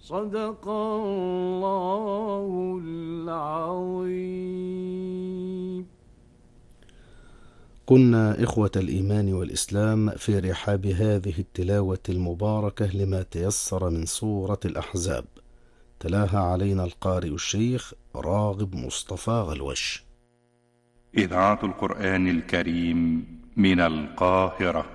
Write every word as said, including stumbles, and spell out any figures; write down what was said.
صدق الله العظيم. كنا إخوة الإيمان والإسلام في رحاب هذه التلاوة المباركة لما تيسر من سورة الأحزاب، تلاها علينا القارئ الشيخ راغب مصطفى غلوش. إذاعة القرآن الكريم من القاهرة.